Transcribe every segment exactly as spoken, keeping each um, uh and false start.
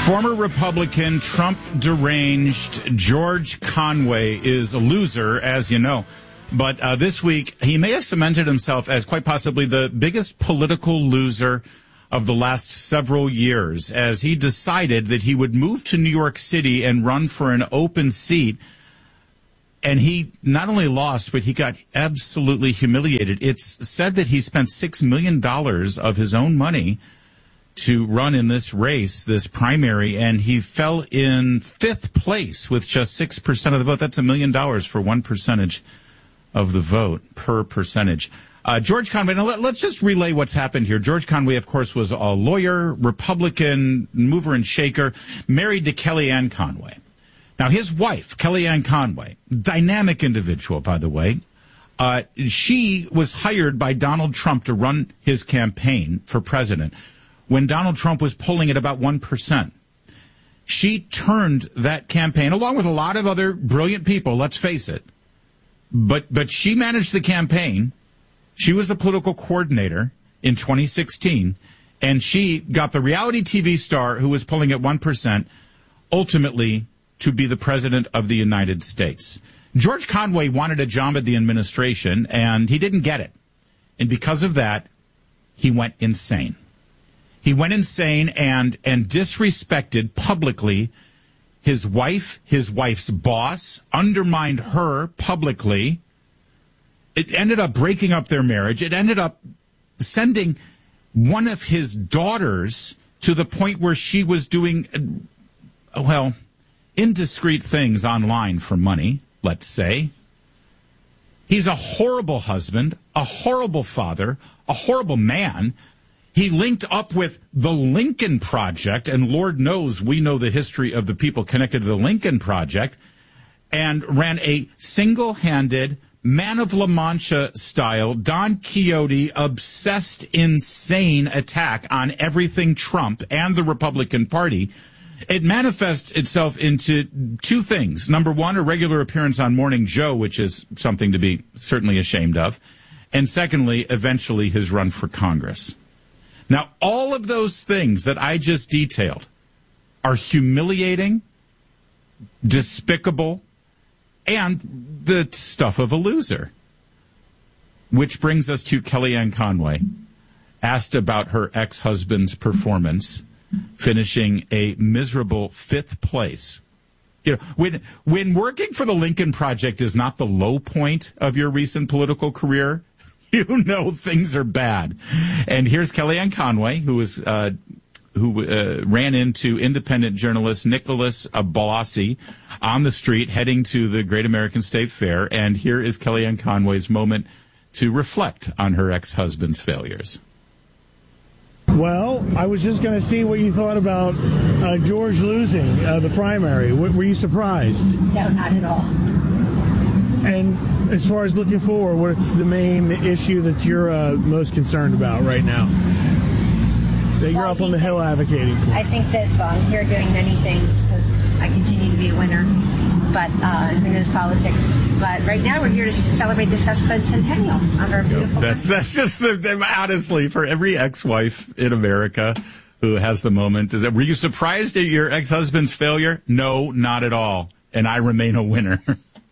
Former Republican, Trump deranged George Conway is a loser, as you know. But uh, this week, he may have cemented himself as quite possibly the biggest political loser of the last several years, as he decided that he would move to New York City and run for an open seat. And he not only lost, but he got absolutely humiliated. It's said that he spent six million dollars of his own money to run in this race, this primary, and he fell in fifth place with just six percent of the vote. That's a million dollars for one percentage of the vote per percentage. Uh, George Conway, now let, let's just relay what's happened here. George Conway, of course, was a lawyer, Republican, mover and shaker, married to Kellyanne Conway. Now, his wife, Kellyanne Conway, dynamic individual, by the way, uh, she was hired by Donald Trump to run his campaign for president when Donald Trump was polling at about one percent. She turned that campaign, along with a lot of other brilliant people, let's face it, but but she managed the campaign. She was the political coordinator in twenty sixteen, and she got the reality T V star who was polling at one percent ultimately to be the president of the United States. George Conway wanted a job at the administration, and he didn't get it. And because of that, he went insane. He went insane and, and disrespected publicly his wife, his wife's boss, undermined her publicly. It ended up breaking up their marriage. It ended up sending one of his daughters to the point where she was doing, well, indiscreet things online for money, let's say. He's a horrible husband, a horrible father, a horrible man. He linked up with the Lincoln Project, and Lord knows we know the history of the people connected to the Lincoln Project, and ran a single-handed, Man of La Mancha style, Don Quixote, obsessed, insane attack on everything Trump and the Republican Party. It manifests itself into two things. Number one, a regular appearance on Morning Joe, which is something to be certainly ashamed of. And secondly, eventually his run for Congress. Now, all of those things that I just detailed are humiliating, despicable, and the stuff of a loser. Which brings us to Kellyanne Conway, asked about her ex-husband's performance, finishing a miserable fifth place. You know, when when working for the Lincoln Project is not the low point of your recent political career, you know things are bad. And here's Kellyanne Conway, who was uh, who uh, ran into independent journalist Nicholas Bossi on the street heading to the Great American State Fair. And here is Kellyanne Conway's moment to reflect on her ex-husband's failures. Well, I was just going to see what you thought about uh, George losing uh, the primary. W- were you surprised? No, not at all. And as far as looking forward, what's the main issue that you're uh, most concerned about right now? That you're well, up on the Hill advocating for? I think that well, I'm here doing many things because I continue to be a winner, but uh, who knows politics. But right now we're here to celebrate the sesquicentennial of our beautiful That's country. That's just, the, honestly, for every ex-wife in America who has the moment, is that, were you surprised at your ex-husband's failure? No, not at all. And I remain a winner.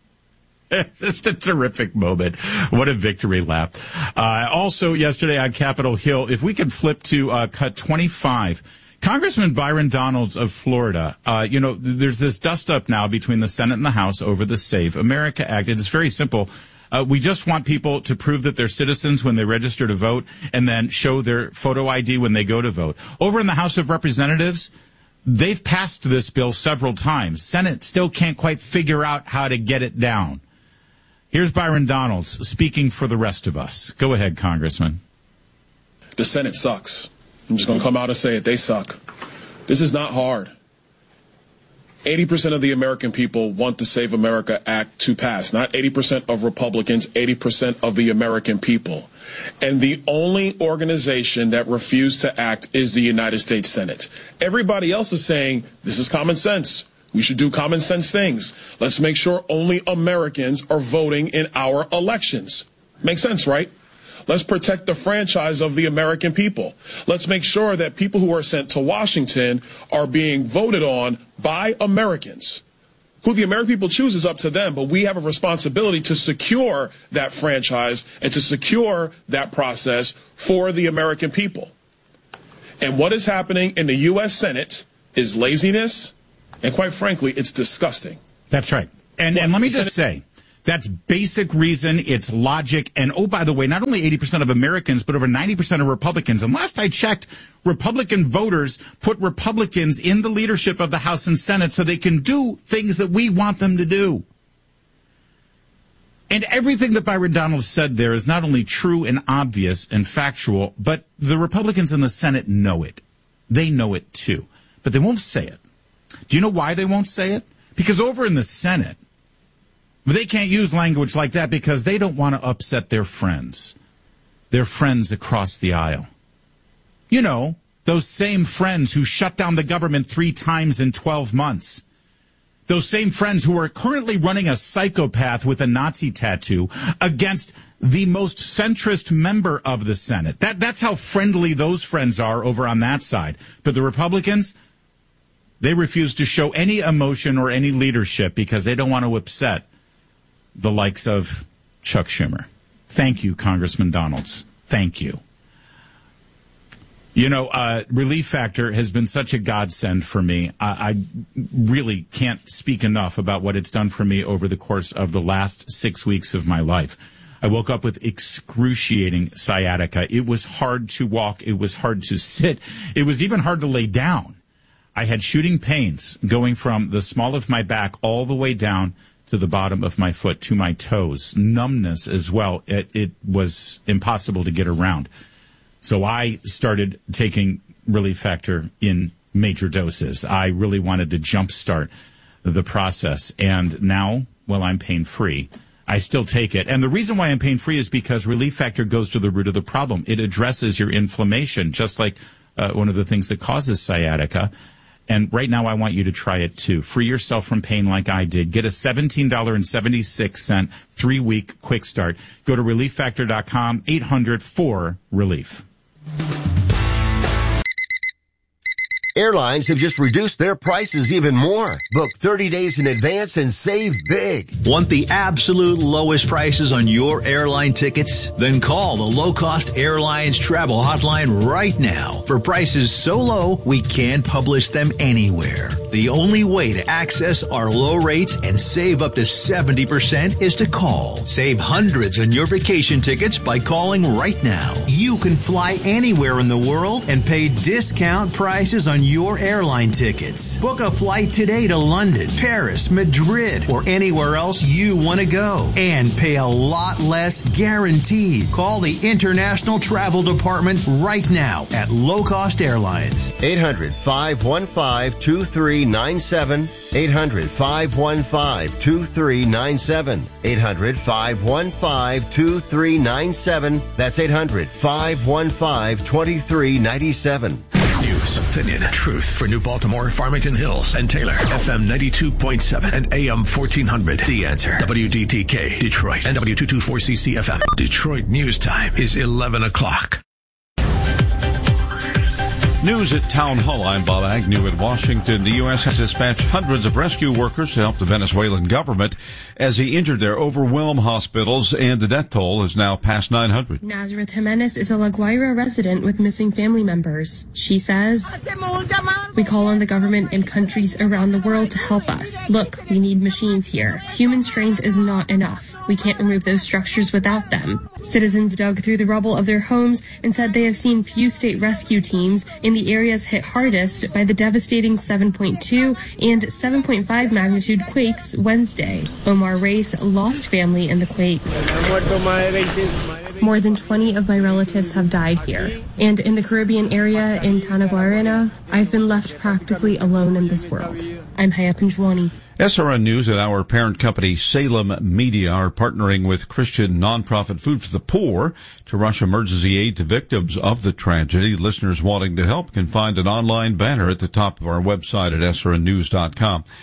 Just a terrific moment. What a victory lap. Uh, also yesterday on Capitol Hill, if we could flip to uh, cut twenty-five, Congressman Byron Donalds of Florida, uh, you know, there's this dust-up now between the Senate and the House over the Save America Act. It is very simple. Uh, we just want people to prove that they're citizens when they register to vote and then show their photo I D when they go to vote. Over in the House of Representatives, they've passed this bill several times. Senate still can't quite figure out how to get it down. Here's Byron Donalds speaking for the rest of us. Go ahead, Congressman. The Senate sucks. I'm just going to come out and say it. They suck. This is not hard. eighty percent of the American people want the Save America Act to pass. Not eighty percent of Republicans, eighty percent of the American people. And the only organization that refused to act is the United States Senate. Everybody else is saying, this is common sense. We should do common sense things. Let's make sure only Americans are voting in our elections. Makes sense, right? Let's protect the franchise of the American people. Let's make sure that people who are sent to Washington are being voted on by Americans. Who the American people choose is up to them, but we have a responsibility to secure that franchise and to secure that process for the American people. And what is happening in the U S Senate is laziness, and quite frankly, it's disgusting. That's right. And, well, and let me just say, that's basic reason, it's logic, and oh, by the way, not only eighty percent of Americans, but over ninety percent of Republicans. And last I checked, Republican voters put Republicans in the leadership of the House and Senate so they can do things that we want them to do. And everything that Byron Donalds said there is not only true and obvious and factual, but the Republicans in the Senate know it. They know it too. But they won't say it. Do you know why they won't say it? Because over in the Senate, they can't use language like that because they don't want to upset their friends, their friends across the aisle. You know, those same friends who shut down the government three times in twelve months. Those same friends who are currently running a psychopath with a Nazi tattoo against the most centrist member of the Senate. That, that's how friendly those friends are over on that side. But the Republicans, they refuse to show any emotion or any leadership because they don't want to upset the likes of Chuck Schumer. Thank you, Congressman Donalds. Thank you. You know, uh, Relief Factor has been such a godsend for me. I, I really can't speak enough about what it's done for me over the course of the last six weeks of my life. I woke up with excruciating sciatica. It was hard to walk. It was hard to sit. It was even hard to lay down. I had shooting pains going from the small of my back all the way down to the bottom of my foot, to my toes. Numbness as well. It, it was impossible to get around. So I started taking Relief Factor in major doses. I really wanted to jumpstart the process. And now, well, I'm pain-free. I still take it. And the reason why I'm pain-free is because Relief Factor goes to the root of the problem. It addresses your inflammation, just like uh, one of the things that causes sciatica. And right now, I want you to try it, too. Free yourself from pain like I did. Get a seventeen dollars and seventy-six cents three-week quick start. Go to relief factor dot com, eight hundred four relief. Airlines have just reduced their prices even more. Book thirty days in advance and save big. Want the absolute lowest prices on your airline tickets? Then call the Low Cost Airlines Travel Hotline right now for prices so low we can't publish them anywhere. The only way to access our low rates and save up to seventy percent is to call. Save hundreds on your vacation tickets by calling right now. You can fly anywhere in the world and pay discount prices on your airline tickets. Book a flight today to London, Paris, Madrid, or anywhere else you want to go. And pay a lot less guaranteed. Call the International Travel Department right now at Low Cost Airlines. eight hundred, five one five, two three nine seven. eight hundred, five one five, two three nine seven. eight hundred, five one five, two three nine seven. That's eight hundred, five one five, two three nine seven. News, opinion, truth for New Baltimore, Farmington Hills, and Taylor. F M ninety-two point seven and A M fourteen hundred. The Answer. W D T K, Detroit, and W two twenty-four C C F M. Detroit News Time is eleven o'clock. News at Town Hall. I'm Bob Agnew in Washington. The U S has dispatched hundreds of rescue workers to help the Venezuelan government as he injured their overwhelmed hospitals, and the death toll is now past nine hundred. Nazareth Jimenez is a La Guaira resident with missing family members. She says, "We call on the government and countries around the world to help us. Look, we need machines here. Human strength is not enough. We can't remove those structures without them." Citizens dug through the rubble of their homes and said they have seen few state rescue teams in the areas hit hardest by the devastating seven point two and seven point five magnitude quakes Wednesday. Omar Reis lost family in the quakes. More than twenty of my relatives have died here. And in the Caribbean area in Tanaguarena, I've been left practically alone in this world. I'm Haya Panjwani. S R N News and our parent company Salem Media are partnering with Christian nonprofit Food for the Poor to rush emergency aid to victims of the tragedy. Listeners wanting to help can find an online banner at the top of our website at S R N news dot com.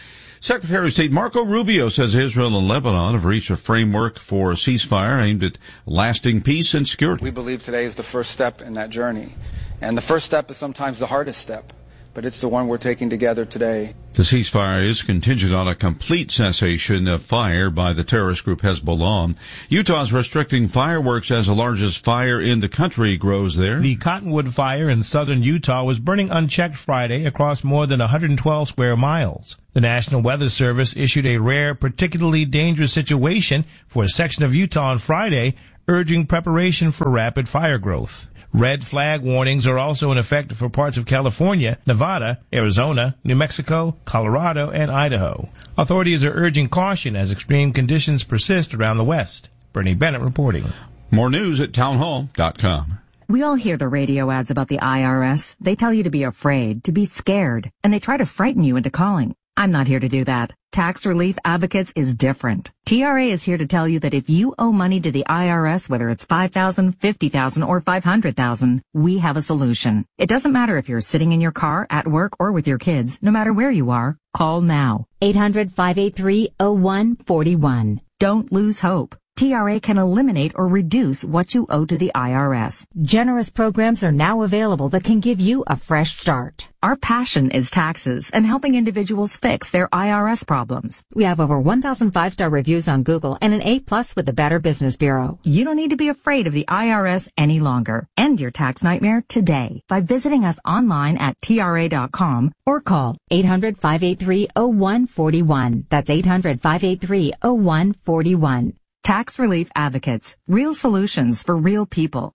Secretary of State Marco Rubio says Israel and Lebanon have reached a framework for a ceasefire aimed at lasting peace and security. We believe today is the first step in that journey. And the first step is sometimes the hardest step, but it's the one we're taking together today. The ceasefire is contingent on a complete cessation of fire by the terrorist group Hezbollah. Utah's restricting fireworks as the largest fire in the country grows there. The Cottonwood Fire in southern Utah was burning unchecked Friday across more than one hundred twelve square miles. The National Weather Service issued a rare, particularly dangerous situation for a section of Utah on Friday, urging preparation for rapid fire growth. Red flag warnings are also in effect for parts of California, Nevada, Arizona, New Mexico, Colorado, and Idaho. Authorities are urging caution as extreme conditions persist around the West. Bernie Bennett reporting. More news at townhall dot com. We all hear the radio ads about the I R S. They tell you to be afraid, to be scared, and they try to frighten you into calling. I'm not here to do that. Tax Relief Advocates is different. T R A is here to tell you that if you owe money to the I R S, whether it's five thousand dollars, fifty thousand dollars, or five hundred thousand dollars, we have a solution. It doesn't matter if you're sitting in your car, at work, or with your kids. No matter where you are, call now. eight hundred, five eight three, oh one four one. Don't lose hope. T R A can eliminate or reduce what you owe to the I R S. Generous programs are now available that can give you a fresh start. Our passion is taxes and helping individuals fix their I R S problems. We have over one thousand five-star reviews on Google and an A plus with the Better Business Bureau. You don't need to be afraid of the I R S any longer. End your tax nightmare today by visiting us online at T R A dot com or call eight hundred, five eight three, oh one four one. That's eight hundred, five eight three, oh one four one. Tax Relief Advocates. Real solutions for real people.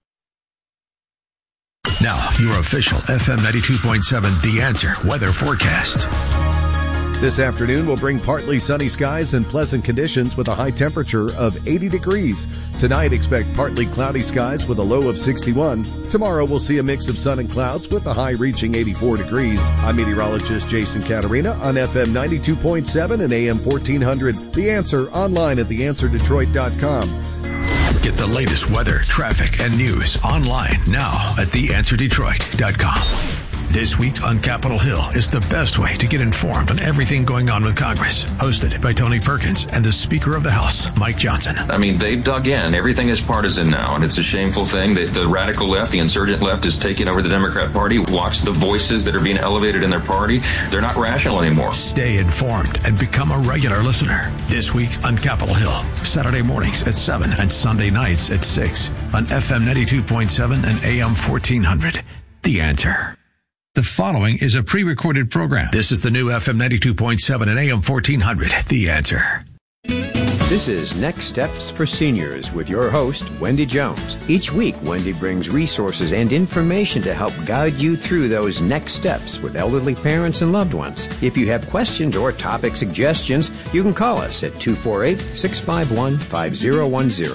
Now, your official F M ninety-two point seven The Answer weather forecast. This afternoon will bring partly sunny skies and pleasant conditions with a high temperature of eighty degrees. Tonight, expect partly cloudy skies with a low of sixty-one. Tomorrow, we'll see a mix of sun and clouds with a high reaching eighty-four degrees. I'm meteorologist Jason Caterina on F M ninety-two point seven and A M fourteen hundred. The Answer online at the answer detroit dot com. Get the latest weather, traffic, and news online now at the answer detroit dot com. This week on Capitol Hill is the best way to get informed on everything going on with Congress. Hosted by Tony Perkins and the Speaker of the House, Mike Johnson. I mean, they've dug in. Everything is partisan now, and it's a shameful thing that the radical left, the insurgent left, is taking over the Democrat Party. Watch the voices that are being elevated in their party. They're not rational anymore. Stay informed and become a regular listener. This week on Capitol Hill, Saturday mornings at seven and Sunday nights at six on F M ninety-two point seven and A M fourteen hundred. The Answer. The following is a pre-recorded program. This is the new F M ninety-two point seven and A M fourteen hundred. The Answer. This is Next Steps for Seniors with your host, Wendy Jones. Each week, Wendy brings resources and information to help guide you through those next steps with elderly parents and loved ones. If you have questions or topic suggestions, you can call us at two four eight, six five one, five zero one zero.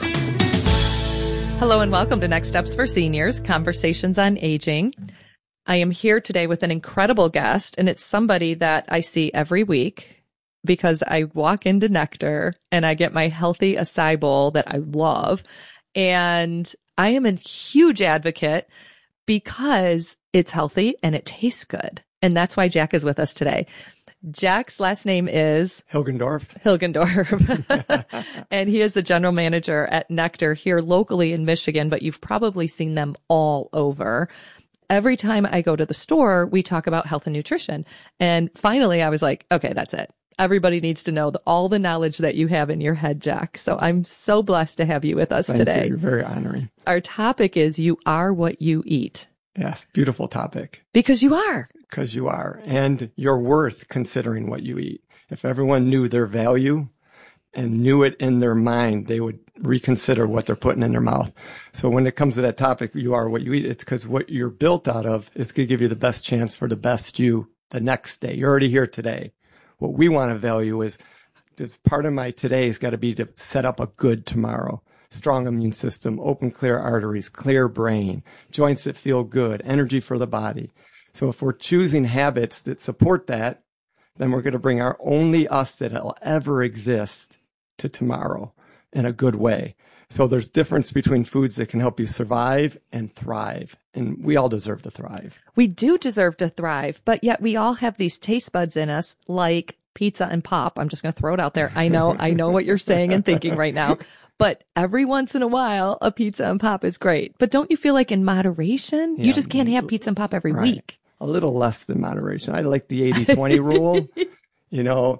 Hello and welcome to Next Steps for Seniors, Conversations on Aging. I am here today with an incredible guest, and it's somebody that I see every week because I walk into Nectar and I get my healthy acai bowl that I love. And I am a huge advocate because it's healthy and it tastes good. And that's why Jack is with us today. Jack's last name is Hilgendorf. Hilgendorf. And he is the general manager at Nectar here locally in Michigan, but you've probably seen them all over. Every time I go to the store, we talk about health and nutrition. And finally, I was like, okay, that's it. Everybody needs to know the, all the knowledge that you have in your head, Jack. So I'm so blessed to have you with us Thank today. You. You're very honoring. Our topic is you are what you eat. Yes, beautiful topic. Because you are. Because you are. And you're worth considering what you eat. If everyone knew their value and knew it in their mind, they would reconsider what they're putting in their mouth. So when it comes to that topic, you are what you eat, it's because what you're built out of is going to give you the best chance for the best you the next day. You're already here today. What we want to value is, is part of my today has got to be to set up a good tomorrow. Strong immune system, open, clear arteries, clear brain, joints that feel good, energy for the body. So if we're choosing habits that support that, then we're going to bring our only us that'll ever exist to tomorrow in a good way. So there's difference between foods that can help you survive and thrive. And we all deserve to thrive. We do deserve to thrive, but yet we all have these taste buds in us like pizza and pop. I'm just going to throw it out there. I know, I know what you're saying and thinking right now, but every once in a while, a pizza and pop is great. But don't you feel like in moderation, Yeah. you just can't have pizza and pop every Right. week? A little less than moderation. I like the eighty twenty rule. You know,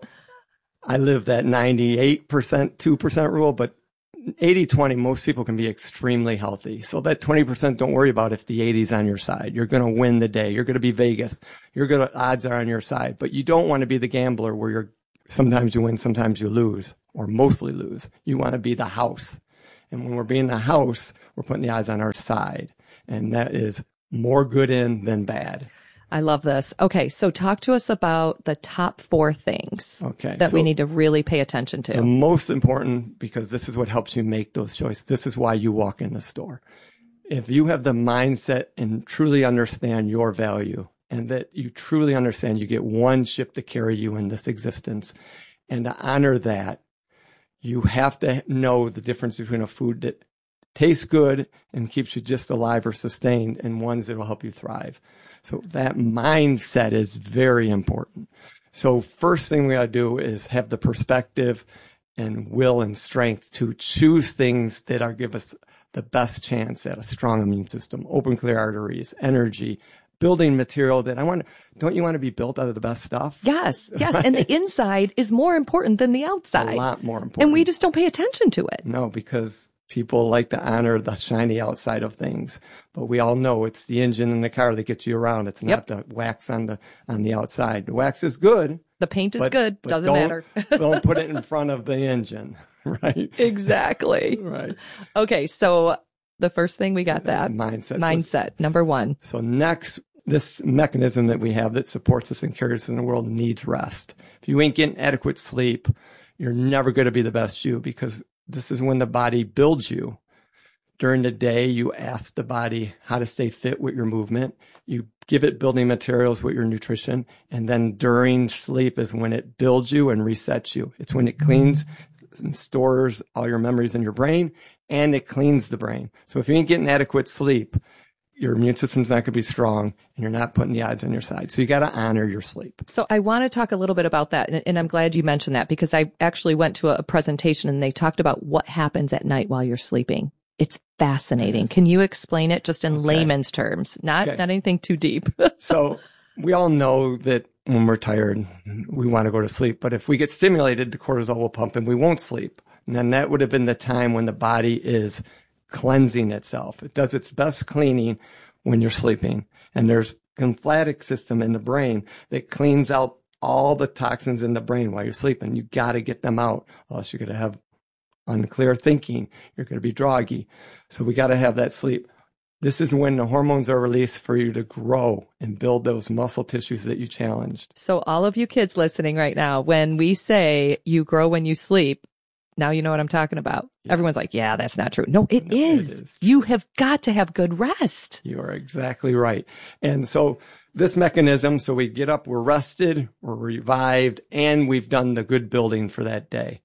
I live that ninety-eight percent, two percent rule, but eighty twenty, most people can be extremely healthy. So that twenty percent, don't worry about if the eighty's on your side. You're going to win the day. You're going to be Vegas. You're going to, odds are on your side, but you don't want to be the gambler where you're, sometimes you win, sometimes you lose, or mostly lose. You want to be the house. And when we're being the house, we're putting the odds on our side. And that is more good in than bad. I love this. Okay, so talk to us about the top four things Okay, that so we need to really pay attention to. The most important, because this is what helps you make those choices. This is why you walk in the store. If you have the mindset and truly understand your value, and that you truly understand you get one ship to carry you in this existence, and to honor that, you have to know the difference between a food that tastes good and keeps you just alive or sustained, and ones that will help you thrive. So that mindset is very important. So first thing we got to do is have the perspective and will and strength to choose things that are give us the best chance at a strong immune system, open clear arteries, energy, building material that I want. Don't you want to be built out of the best stuff? Yes, yes. Right? And the inside is more important than the outside. A lot more important. And we just don't pay attention to it. No, because people like to honor the shiny outside of things, but we all know it's the engine in the car that gets you around. It's not Yep. the wax on the on the outside. The wax is good. The paint is but- good. but Doesn't don't- matter. Don't put it in front of the engine, right? Exactly. Right. Okay, so the first thing we got That's that mindset. mindset number one. So next, this mechanism that we have that supports us and carries us in the world needs rest. If you ain't getting adequate sleep, you're never going to be the best you, because this is when the body builds you. During the day, you ask the body how to stay fit with your movement. You give it building materials with your nutrition. And then during sleep is when it builds you and resets you. It's when it cleans and stores all your memories in your brain, and it cleans the brain. So if you ain't getting adequate sleep, your immune system's not going to be strong, and you're not putting the odds on your side. So you got to honor your sleep. So I want to talk a little bit about that. And, and I'm glad you mentioned that, because I actually went to a, a presentation and they talked about what happens at night while you're sleeping. It's fascinating. Can you explain it just in Okay. layman's terms? Not, Okay. not anything too deep. So we all know that when we're tired, we want to go to sleep. But if we get stimulated, the cortisol will pump and we won't sleep. And then that would have been the time when the body is cleansing itself. It does its best cleaning when you're sleeping. And there's lymphatic system in the brain that cleans out all the toxins in the brain while you're sleeping. You got to get them out, or else you're going to have unclear thinking. You're going to be groggy. So we got to have that sleep. This is when the hormones are released for you to grow and build those muscle tissues that you challenged. So all of you kids listening right now, when we say you grow when you sleep, now you know what I'm talking about. Yes. Everyone's like, yeah, that's not true. No, it, no is. it is. You have got to have good rest. You are exactly right. And so this mechanism, so we get up, we're rested, we're revived, and we've done the good building for that day.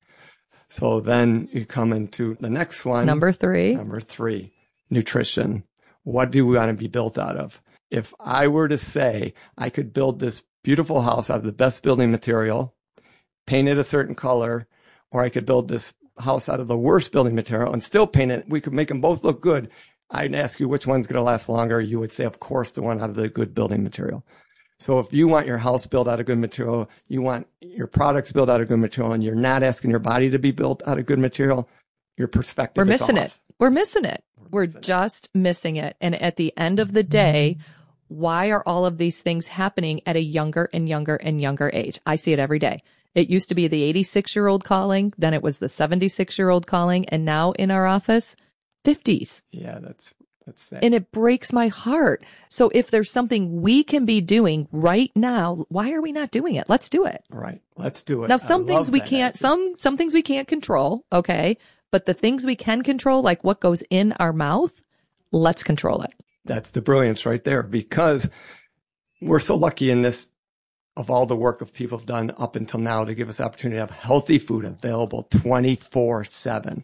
So then you come into the next one. Number three. Number three, nutrition. What do we want to be built out of? If I were to say I could build this beautiful house out of the best building material, paint it a certain color, or I could build this house out of the worst building material and still paint it, we could make them both look good. I'd ask you which one's going to last longer. You would say, of course, the one out of the good building material. So if you want your house built out of good material, you want your products built out of good material, and you're not asking your body to be built out of good material, your perspective We're is missing off. it. We're missing it. We're, We're missing just it. missing it. And at the end of the day, why are all of these things happening at a younger and younger and younger age? I see it every day. It used to be the eighty-six-year-old calling, then it was the seventy-six-year-old calling, and now in our office, fifties. Yeah, that's that's sad. And it breaks my heart. So if there's something we can be doing right now, why are we not doing it? Let's do it. All right, let's do it. Now, some I things love we that can't, attitude. some some things we can't control, okay? But the things we can control, like what goes in our mouth, let's control it. That's the brilliance right there, because we're so lucky in this, of all the work of people have done up until now, to give us the opportunity to have healthy food available twenty-four seven.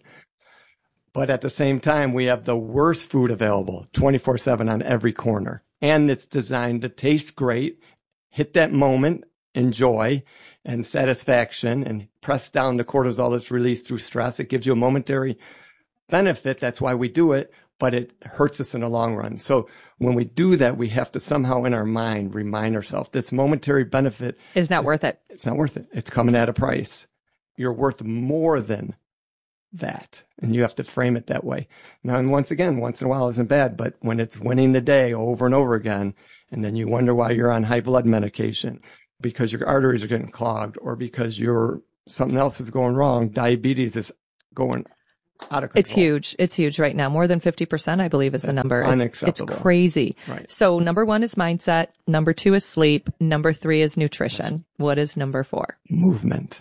But at the same time, we have the worst food available twenty-four seven on every corner. And it's designed to taste great, hit that moment enjoy and satisfaction and press down the cortisol that's released through stress. It gives you a momentary benefit. That's why we do it, but it hurts us in the long run. So when we do that, we have to somehow in our mind remind ourselves this momentary benefit is not is, worth it. It's not worth it. It's coming at a price. You're worth more than that. And you have to frame it that way. Now, and once again, once in a while isn't bad, but when it's winning the day over and over again, and then you wonder why you're on high blood medication because your arteries are getting clogged or because you're something else is going wrong, diabetes is going out of control. It's huge. It's huge right now. More than fifty percent, I believe, is That's the number. Unacceptable. It's, it's crazy. Right. So number one is mindset. Number two is sleep. Number three is nutrition. What is number four? Movement.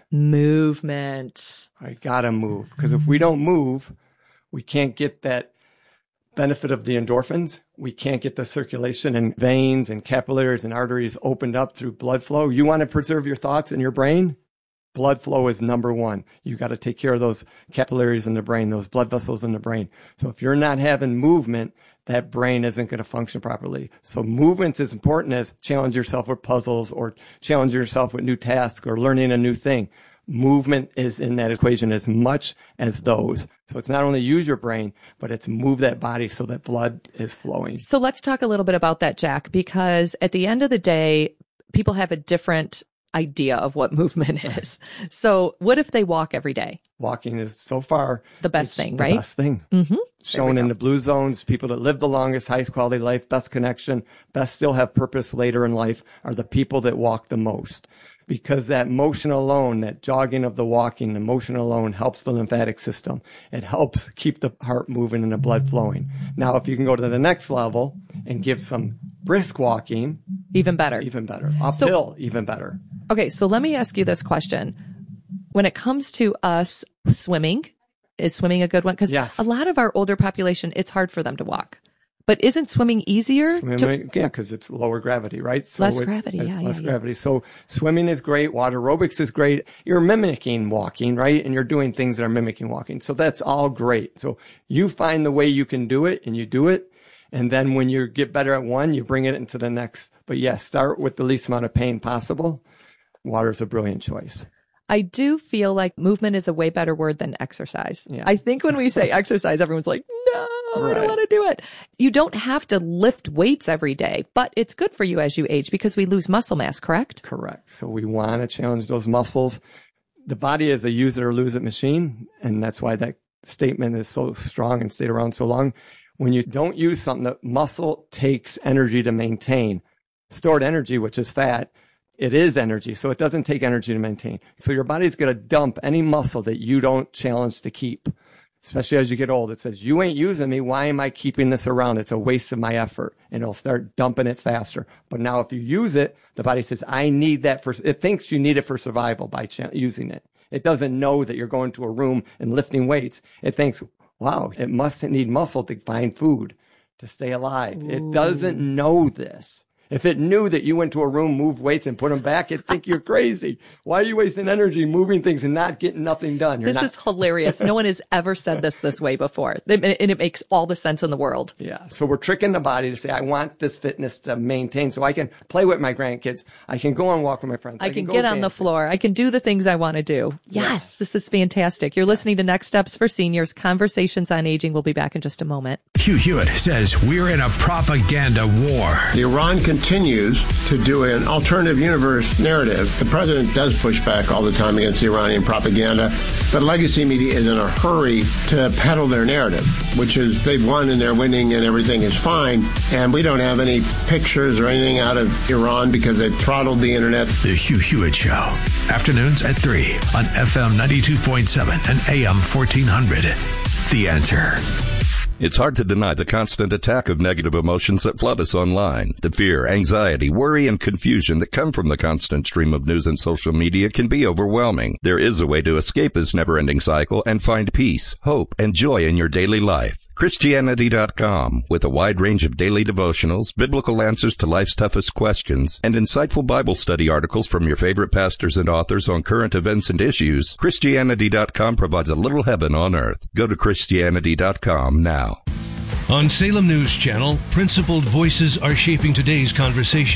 Movement. I gotta move. Because if we don't move, we can't get that benefit of the endorphins. We can't get the circulation and veins and capillaries and arteries opened up through blood flow. You want to preserve your thoughts in your brain? Blood flow is number one. You got to take care of those capillaries in the brain, those blood vessels in the brain. So if you're not having movement, that brain isn't going to function properly. So movement is important as challenge yourself with puzzles or challenge yourself with new tasks or learning a new thing. Movement is in that equation as much as those. So it's not only use your brain, but it's move that body so that blood is flowing. So let's talk a little bit about that, Jack, because at the end of the day, people have a different idea of what movement is. So what if they walk every day? Walking is so far the best thing, the right? Best thing. Mm-hmm. Shown in the blue zones, people that live the longest, highest quality life, best connection, best still have purpose later in life are the people that walk the most. Because that motion alone, that jogging of the walking, the motion alone helps the lymphatic system. It helps keep the heart moving and the blood flowing. Now, if you can go to the next level and give some brisk walking. Even better. Even better. Uphill, so, even better. Okay, so let me ask you this question. When it comes to us swimming, is swimming a good one? Because yes. a lot of our older population, it's hard for them to walk. But isn't swimming easier? Swimming, to... yeah, because it's lower gravity, right? So less it's, gravity, it's yeah, less yeah, gravity. Yeah. So swimming is great. Water aerobics is great. You're mimicking walking, right? And you're doing things that are mimicking walking. So that's all great. So you find the way you can do it and you do it. And then when you get better at one, you bring it into the next. But yes, yeah, start with the least amount of pain possible. Water is a brilliant choice. I do feel like movement is a way better word than exercise. Yeah. I think when we say exercise, everyone's like, no, right. I don't want to do it. You don't have to lift weights every day, but it's good for you as you age because we lose muscle mass, correct? Correct. So we want to challenge those muscles. The body is a use it or lose it machine. And that's why that statement is so strong and stayed around so long. When you don't use something, the muscle takes energy to maintain. Stored energy, which is fat, it is energy, so it doesn't take energy to maintain. So your body's going to dump any muscle that you don't challenge to keep, especially as you get old. It says, you ain't using me. Why am I keeping this around? It's a waste of my effort, and it'll start dumping it faster. But now if you use it, the body says, I need that for, it thinks you need it for survival by ch- using it. It doesn't know that you're going to a room and lifting weights. It thinks, wow, it must need muscle to find food, to stay alive. Ooh. It doesn't know this. If it knew that you went to a room, moved weights, and put them back, it'd think you're crazy. Why are you wasting energy moving things and not getting nothing done? You're this not... is hilarious. No one has ever said this this way before. And it makes all the sense in the world. Yeah. So we're tricking the body to say, I want this fitness to maintain so I can play with my grandkids. I can go and walk with my friends. I, I can, can get on dancing. the floor. I can do the things I want to do. Yes, yes. This is fantastic. You're listening to Next Steps for Seniors, Conversations on Aging. We'll be back in just a moment. Hugh Hewitt says we're in a propaganda war. Iran continues to do an alternative universe narrative. The president does push back all the time against the Iranian propaganda, but legacy media is in a hurry to peddle their narrative, which is they've won and they're winning and everything is fine. And we don't have any pictures or anything out of Iran because they throttled the internet. The Hugh Hewitt Show. Afternoons at three on F M ninety-two point seven and A M fourteen hundred. The Answer. It's hard to deny the constant attack of negative emotions that flood us online. The fear, anxiety, worry, and confusion that come from the constant stream of news and social media can be overwhelming. There is a way to escape this never-ending cycle and find peace, hope, and joy in your daily life. Christianity dot com, with a wide range of daily devotionals, biblical answers to life's toughest questions, and insightful Bible study articles from your favorite pastors and authors on current events and issues, Christianity dot com provides a little heaven on earth. Go to Christianity dot com now. On Salem News Channel, principled voices are shaping today's conversation.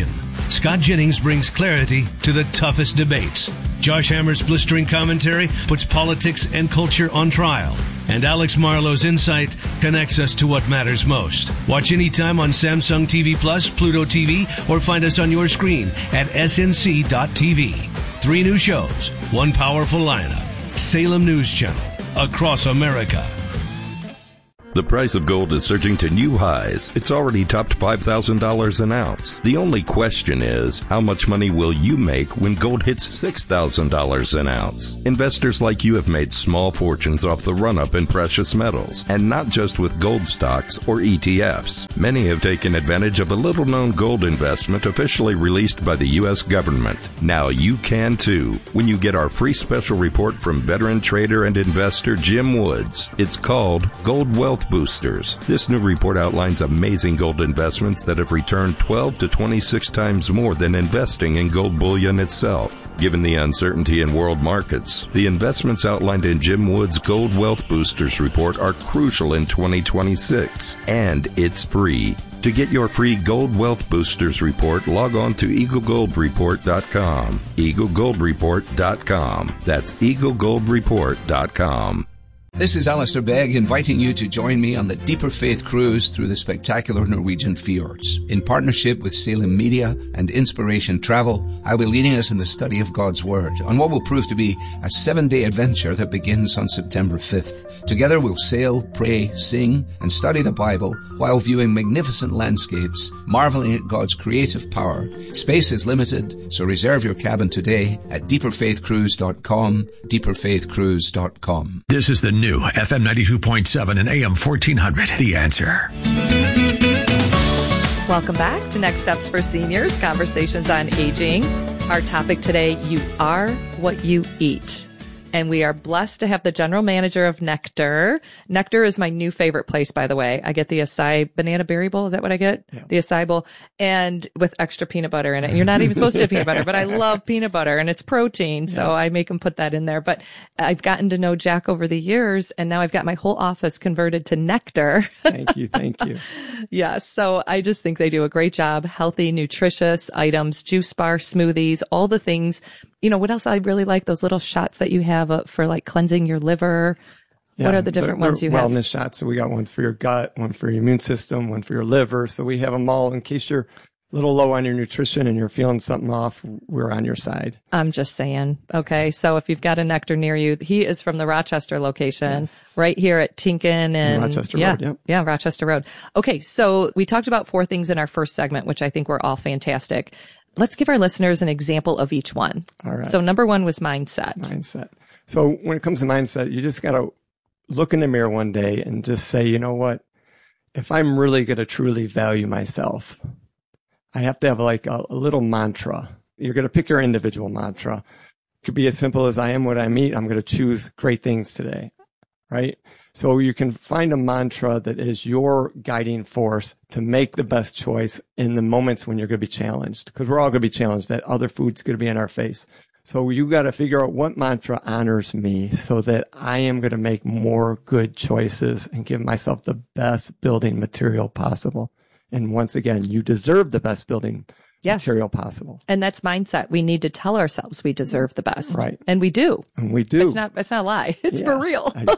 Scott Jennings brings clarity to the toughest debates. Josh Hammer's blistering commentary puts politics and culture on trial. And Alex Marlowe's insight connects us to what matters most. Watch anytime on Samsung T V Plus, Pluto T V, or find us on your screen at S N C dot T V. Three new shows, one powerful lineup. Salem News Channel, across America. The price of gold is surging to new highs. It's already topped five thousand dollars an ounce. The only question is, how much money will you make when gold hits six thousand dollars an ounce? Investors like you have made small fortunes off the run-up in precious metals, and not just with gold stocks or E T Fs. Many have taken advantage of a little-known gold investment officially released by the U S government. Now you can too, when you get our free special report from veteran trader and investor Jim Woods. It's called Gold Wealth Boosters. This new report outlines amazing gold investments that have returned twelve to twenty-six times more than investing in gold bullion itself. Given the uncertainty in world markets, the investments outlined in Jim Wood's Gold Wealth Boosters report are crucial in twenty twenty-six, and it's free. To get your free Gold Wealth Boosters report, log on to eagle gold report dot com. eagle gold report dot com. That's eagle gold report dot com. This is Alistair Begg inviting you to join me on the Deeper Faith Cruise through the spectacular Norwegian fjords. In partnership with Salem Media and Inspiration Travel, I'll be leading us in the study of God's Word on what will prove to be a seven-day adventure that begins on September fifth. Together we'll sail, pray, sing, and study the Bible while viewing magnificent landscapes, marveling at God's creative power. Space is limited, so reserve your cabin today at deeper faith cruise dot com, deeper faith cruise dot com. This is the new F M ninety-two point seven and A M fourteen hundred. The Answer. Welcome back to Next Steps for Seniors, Conversations on Aging. Our topic today, you are what you eat. And we are blessed to have the general manager of Nectar. Nectar is my new favorite place, by the way. I get the acai banana berry bowl. Is that what I get? Yeah. The acai bowl. And with extra peanut butter in it. And you're not even supposed to have peanut butter, but I love peanut butter and it's protein. So yeah. I make them put that in there. But I've gotten to know Jack over the years and now I've got my whole office converted to Nectar. Thank you. Thank you. Yes. So I just think they do a great job. Healthy, nutritious items, juice bar, smoothies, all the things. You know, what else I really like? Those little shots that you have uh, for like cleansing your liver. Yeah, what are the different ones you have? Wellness shots. So we got ones for your gut, one for your immune system, one for your liver. So we have them all in case you're a little low on your nutrition and you're feeling something off. We're on your side. I'm just saying. Okay. So if you've got a Nectar near you, he is from the Rochester location, yes. right here at Tinkin and Rochester yeah, Road. Yep. Yeah. Rochester Road. Okay. So we talked about four things in our first segment, which I think were all fantastic. Let's give our listeners an example of each one. All right. So number one was mindset. Mindset. So when it comes to mindset, you just got to look in the mirror one day and just say, you know what? If I'm really going to truly value myself, I have to have like a, a little mantra. You're going to pick your individual mantra. It could be as simple as I am what I eat. I'm going to choose great things today. Right? So you can find a mantra that is your guiding force to make the best choice in the moments when you're going to be challenged, because we're all going to be challenged. That other food's going to be in our face. So you got to figure out what mantra honors me so that I am going to make more good choices and give myself the best building material possible. And once again, you deserve the best building yes. material possible. And that's mindset. We need to tell ourselves we deserve the best. Right. And we do. And we do. It's not, it's not a lie. It's yeah. for real. I,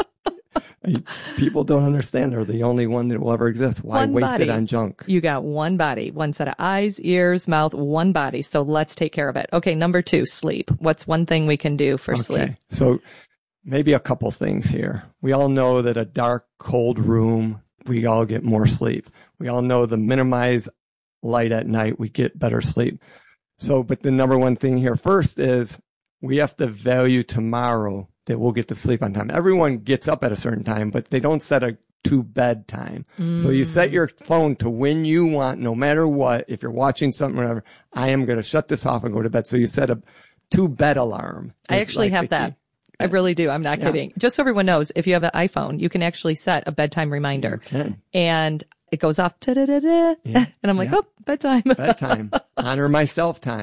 People don't understand they're the only one that will ever exist. Why one waste body. it on junk? You got one body, one set of eyes, ears, mouth, one body. So let's take care of it. Okay, number two, sleep. What's one thing we can do for okay. sleep? So maybe a couple things here. We all know that a dark, cold room, we all get more sleep. We all know the minimize light at night, we get better sleep. So, but the number one thing here first is we have to value tomorrow that we'll get to sleep on time. Everyone gets up at a certain time, but they don't set a to bed time. Mm. So you set your phone to when you want, no matter what. If you're watching something, whatever, I am going to shut this off and go to bed. So you set a to bed alarm. I actually like have that. Key. I really do. I'm not yeah. kidding. Just so everyone knows, if you have an iPhone, you can actually set a bedtime reminder. You can. And it goes off, da-da-da-da, yeah. and I'm like, yeah. oh, bedtime. Bedtime. Honor myself time.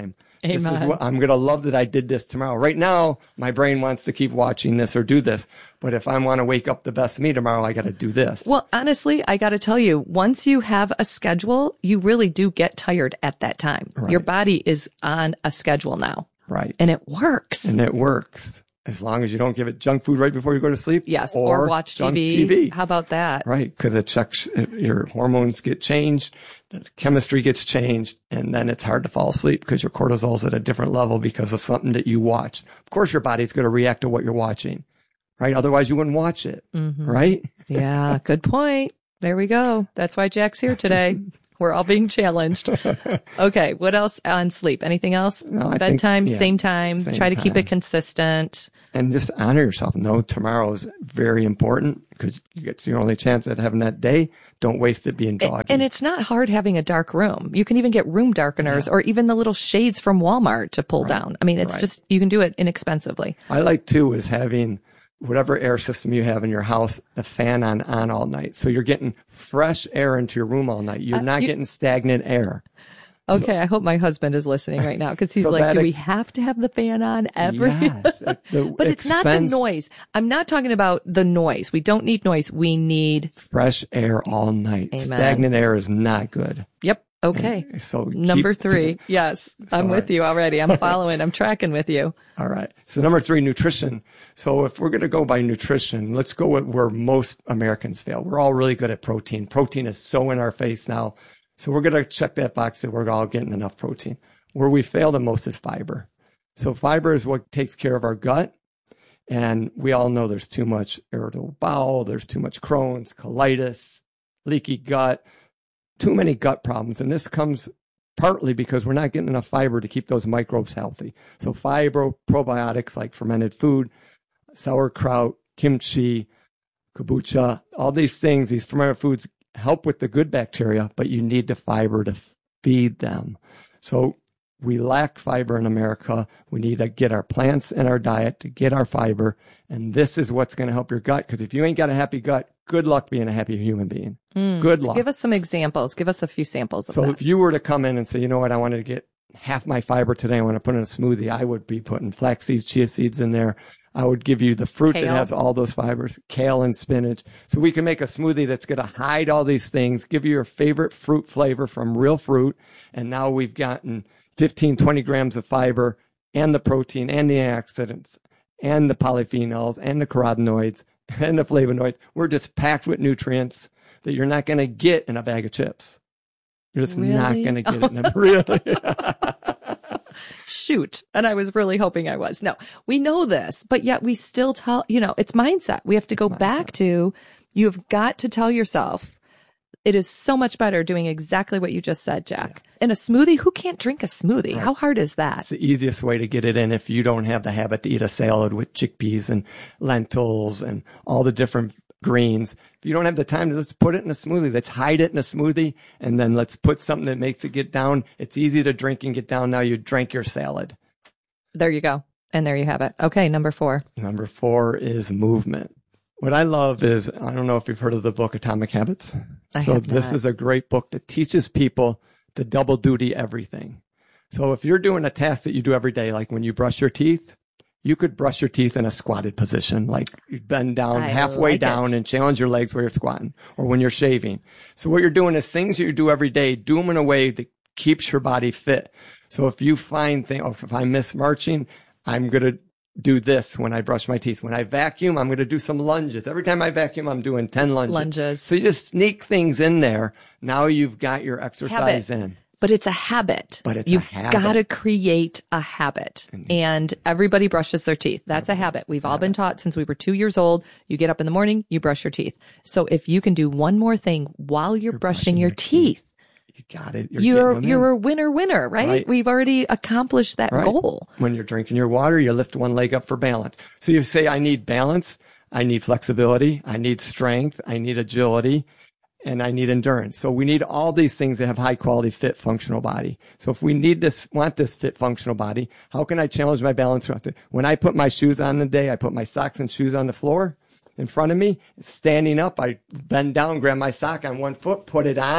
This is Amen. what I'm going to love that I did this tomorrow. Right now, my brain wants to keep watching this or do this. But if I want to wake up the best me tomorrow, I got to do this. Well, honestly, I got to tell you, once you have a schedule, you really do get tired at that time. Right. Your body is on a schedule now. Right. And it works. And it works. As long as you don't give it junk food right before you go to sleep. Yes. Or, Or, watch junk T V. T V. How about that? Right. Because it checks, your hormones get changed, the chemistry gets changed, and then it's hard to fall asleep because your cortisol's at a different level because of something that you watched. Of course, your body's going to react to what you're watching, right? Otherwise, you wouldn't watch it, Mhm. right? Yeah. Good point. There we go. That's why Jack's here today. We're all being challenged. Okay. What else on sleep? Anything else? No, I think- Bedtime, yeah, same time. same Try to keep time. it consistent. And just honor yourself. Know tomorrow's very important because it's your only chance at having that day. Don't waste it being doggy. And it's not hard having a dark room. You can even get room darkeners or even the little shades from Walmart to pull down. I mean, it's Right. just, you can do it inexpensively. I like too is having whatever air system you have in your house, the fan on on all night. So you're getting fresh air into your room all night. You're Uh, not you- getting stagnant air. Okay. I hope my husband is listening right now because he's So like, that do we ex- have to have the fan on every? Yes. The But it's not the expense- noise. I'm not talking about the noise. We don't need noise. We need, Fresh air all night. Amen. Stagnant air is not good. yep. Okay. And so Number keep- three. Yes. I'm All with right. you already. I'm following. I'm tracking with you. All right. So number three, nutrition. So if we're going to go by nutrition, let's go with where most Americans fail. We're all really good at protein. Protein is so in our face now. So we're going to check that box that we're all getting enough protein. Where we fail the most is fiber. So fiber is what takes care of our gut. And we all know there's too much irritable bowel. There's too much Crohn's, colitis, leaky gut, too many gut problems. And this comes partly because we're not getting enough fiber to keep those microbes healthy. So fiber, probiotics like fermented food, sauerkraut, kimchi, kombucha, all these things, these fermented foods help with the good bacteria, but you need the fiber to feed them. So we lack fiber in America. We need to get our plants in our diet to get our fiber. And this is what's going to help your gut. Because if you ain't got a happy gut, good luck being a happy human being. Mm. Good luck. Give us some examples. Give us a few samples of So that. if you were to come in and say, you know what, I wanted to get half my fiber today, I want to put in a smoothie, I would be putting flax seeds, chia seeds in there. I would give you the fruit Kale. that has all those fibers, kale and spinach. So we can make a smoothie that's going to hide all these things, give you your favorite fruit flavor from real fruit. And now we've gotten fifteen, twenty grams of fiber and the protein and the antioxidants and the polyphenols and the carotenoids and the flavonoids. We're just packed with nutrients that you're not going to get in a bag of chips. You're just not Really? going to get it in a really. Shoot. And I was really hoping I was. No, we know this, but yet we still tell, you know, it's mindset. We have to go back to, you've got to tell yourself, it is so much better doing exactly what you just said, Jack. In a smoothie, who can't drink a smoothie? Right. How hard is that? It's the easiest way to get it in if you don't have the habit to eat a salad with chickpeas and lentils and all the different greens. If you don't have the time to just put it in a smoothie, let's hide it in a smoothie and then let's put something that makes it get down. It's easy to drink and get down. Now you drank your salad. There you go. And there you have it. Okay. Number four. Number four is movement. What I love is, I don't know if you've heard of the book Atomic Habits. I so have this not. is a great book that teaches people to double duty everything. So if you're doing a task that you do every day, like when you brush your teeth, you could brush your teeth in a squatted position, like you bend down I halfway like down it. and challenge your legs while you're squatting, or when you're shaving. So what you're doing is things you do every day, do them in a way that keeps your body fit. So if you find things, oh, if I miss marching, I'm going to do this when I brush my teeth. When I vacuum, I'm going to do some lunges. Every time I vacuum, I'm doing ten lunges. Lunges. So you just sneak things in there. Now you've got your exercise Habit. in. But it's a habit. But it's a You've habit. got to create a habit. And everybody brushes their teeth. That's a habit. We've all been taught since we were two years old. You get up in the morning, you brush your teeth. So if you can do one more thing while you're, brushing, your, teeth, You got it. you're getting you're, them in. you're a winner winner, right? Right. We've already accomplished that Right. goal. When you're drinking your water, you lift one leg up for balance. So you say, I need balance. I need flexibility. I need strength. I need agility. And I need endurance. So we need all these things that have high quality, fit, functional body. So if we need this, want this fit, functional body, how can I challenge my balance? When I put my shoes on the day, I put my socks and shoes on the floor in front of me, standing up, I bend down, grab my sock on one foot, put it on.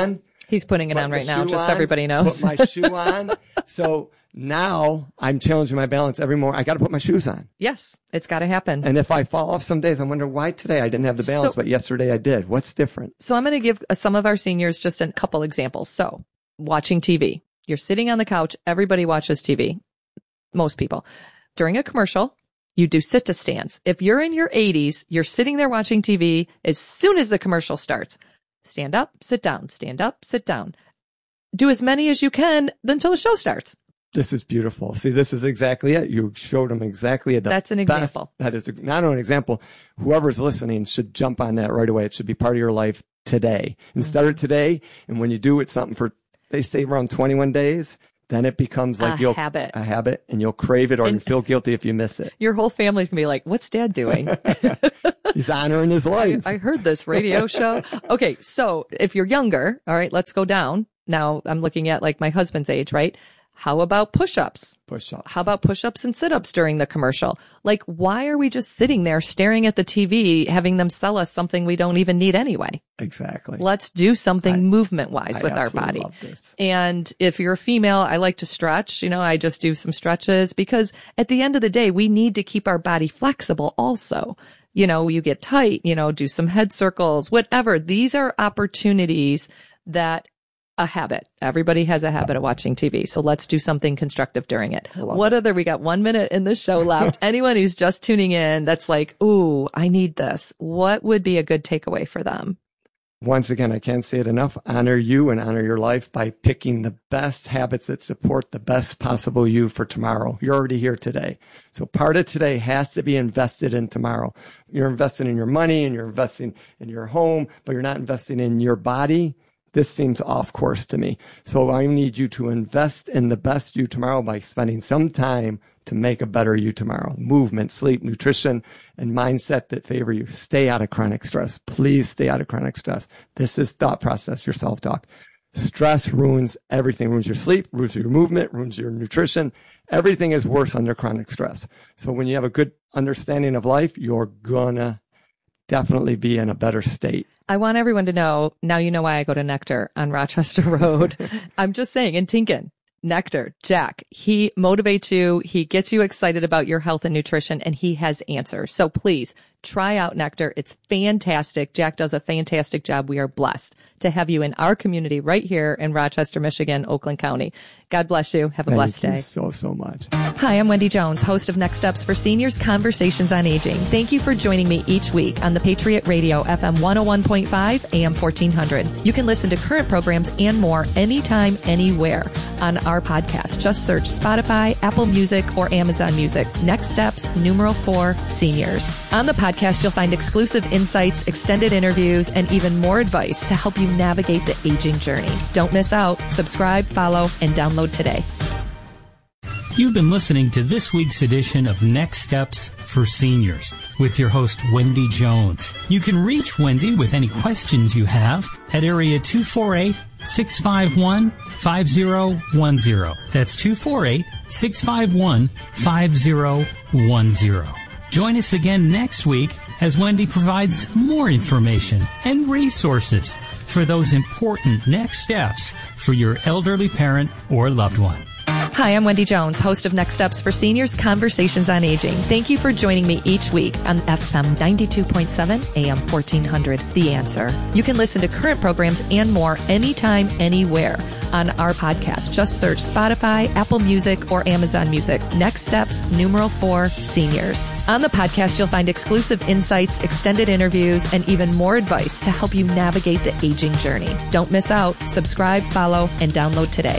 He's putting it on right now, just so everybody knows. Put my shoe on. So now I'm challenging my balance every morning. I got to put my shoes on. Yes, it's got to happen. And if I fall off some days, I wonder why today I didn't have the balance, So- but yesterday I did. What's different? So I'm going to give uh, some of our seniors just a couple examples. So watching T V. You're sitting on the couch. Everybody watches T V. Most people. During a commercial, you do sit to stands. If you're in your eighties, you're sitting there watching T V. As soon as the commercial starts, stand up, sit down, stand up, sit down. Do as many as you can until the show starts. This is beautiful. See, this is exactly it. You showed them exactly it. That's an best- example. That is not only an example. Whoever's listening should jump on that right away. It should be part of your life today. And Mm-hmm. start it today. And when you do it something for, they say around twenty-one days, then it becomes like A you'll habit. a habit, and you'll crave it or you feel guilty if you miss it. Your whole family's going to be like, what's Dad doing? He's honoring his life. I heard this radio show. Okay, so if you're younger, all right, let's go down. Now I'm looking at like my husband's age, right? How about push-ups? Push-ups. How about push-ups and sit-ups during the commercial? Like, why are we just sitting there staring at the T V, having them sell us something we don't even need anyway? Exactly. Let's do something movement-wise I with our absolutely body. love this. And if you're a female, I like to stretch. You know, I just do some stretches because at the end of the day, we need to keep our body flexible also. You know, you get tight, you know, do some head circles, whatever. These are opportunities that a habit. Everybody has a habit of watching T V. So let's do something constructive during it. What other, we got one minute in the show left. Anyone who's just tuning in that's like, ooh, I need this. What would be a good takeaway for them? Once again, I can't say it enough. Honor you and honor your life by picking the best habits that support the best possible you for tomorrow. You're already here today. So part of today has to be invested in tomorrow. You're investing in your money and you're investing in your home, but you're not investing in your body. This seems off course to me. So I need you to invest in the best you tomorrow by spending some time to make a better you tomorrow. Movement, sleep, nutrition, and mindset that favor you. Stay out of chronic stress. Please stay out of chronic stress. This is thought process, your self-talk. Stress ruins everything. Ruins your sleep, ruins your movement, ruins your nutrition. Everything is worse under chronic stress. So when you have a good understanding of life, you're gonna definitely be in a better state. I want everyone to know, now you know why I go to Nectar on Rochester Road. I'm just saying, in Tinkin, Nectar, Jack, he motivates you, he gets you excited about your health and nutrition, and he has answers. So please, try out Nectar. It's fantastic. Jack does a fantastic job. We are blessed to have you in our community right here in Rochester, Michigan, Oakland County. God bless you. Have a Thank blessed you day. so, so much. Hi, I'm Wendy Jones, host of Next Steps for Seniors Conversations on Aging. Thank you for joining me each week on the Patriot Radio, F M one oh one point five, A M fourteen hundred. You can listen to current programs and more anytime, anywhere on our podcast. Just search Spotify, Apple Music, or Amazon Music. Next Steps, numeral four, Seniors. On the podcast, you'll find exclusive insights, extended interviews, and even more advice to help you navigate the aging journey. Don't miss out. Subscribe, follow, and download today. You've been listening to this week's edition of Next Steps for Seniors with your host, Wendy Jones. You can reach Wendy with any questions you have at area two four eight, six five one, five zero one zero. That's two four eight, six five one, five zero one zero. Join us again next week as Wendy provides more information and resources for those important next steps for your elderly parent or loved one. Hi, I'm Wendy Jones, host of Next Steps for Seniors Conversations on Aging. Thank you for joining me each week on F M ninety-two point seven, A M fourteen hundred, The Answer. You can listen to current programs and more anytime, anywhere on our podcast. Just search Spotify, Apple Music, or Amazon Music. Next Steps, numeral four, Seniors. On the podcast, you'll find exclusive insights, extended interviews, and even more advice to help you navigate the aging journey. Don't miss out. Subscribe, follow, and download today.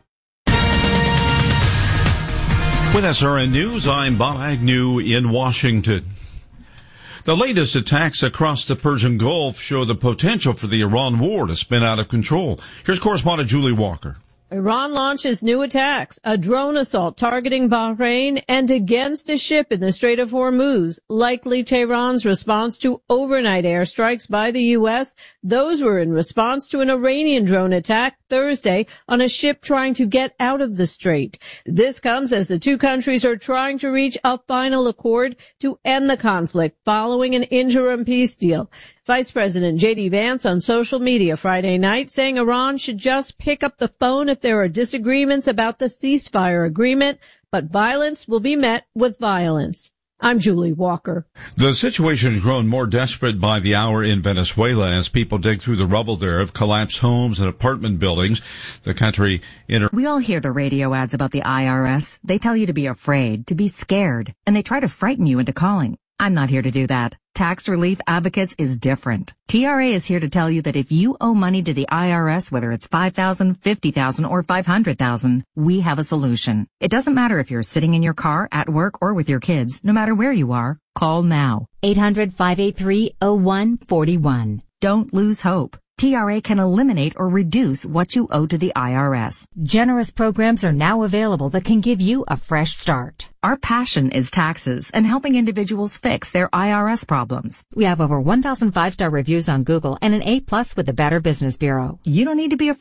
With S R N News, I'm Bob Agnew in Washington. The latest attacks across the Persian Gulf show the potential for the Iran war to spin out of control. Here's correspondent Julie Walker. Iran launches new attacks, a drone assault targeting Bahrain and against a ship in the Strait of Hormuz, likely Tehran's response to overnight airstrikes by the U S. Those were in response to an Iranian drone attack Thursday on a ship trying to get out of the strait. This comes as the two countries are trying to reach a final accord to end the conflict following an interim peace deal. Vice President J D Vance on social media Friday night saying Iran should just pick up the phone if there are disagreements about the ceasefire agreement, but violence will be met with violence. I'm Julie Walker. The situation has grown more desperate by the hour in Venezuela as people dig through the rubble there of collapsed homes and apartment buildings. The country in... We all hear the radio ads about the I R S. They tell you to be afraid, to be scared, and they try to frighten you into calling. I'm not here to do that. Tax Relief Advocates is different. T R A is here to tell you that if you owe money to the I R S, whether it's five thousand dollars, fifty thousand dollars, or five hundred thousand dollars, we have a solution. It doesn't matter if you're sitting in your car, at work, or with your kids. No matter where you are, call now. eight hundred, five eight three, oh one four one. Don't lose hope. T R A can eliminate or reduce what you owe to the I R S. Generous programs are now available that can give you a fresh start. Our passion is taxes and helping individuals fix their I R S problems. We have over one thousand five-star reviews on Google and an A plus with the Better Business Bureau. You don't need to be afraid